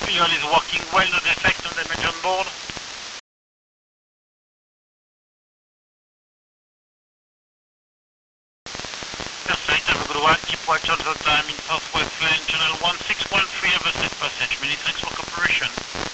Fuel is working well, no defect, no damage on board. Perfect, have a good one. Keep watch all the time in southwest lane, channel 1613 of the safe passage. Many thanks for cooperation.